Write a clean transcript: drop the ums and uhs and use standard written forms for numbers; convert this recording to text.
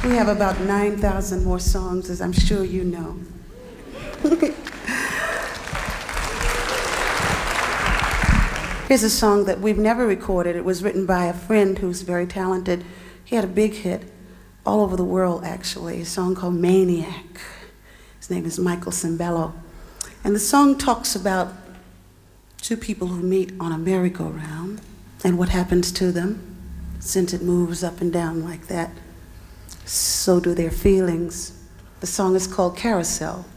We have about 9,000 more songs, as I'm sure you know. Here's a song that we've never recorded. It was written by a friend who's very talented. He had a big hit all over the world, actually, a song called Maniac. His name is Michael Sembello. And the song talks about two people who meet on a merry-go-round and what happens to them. Since it moves up and down like that, so do their feelings. The song is called Carousel.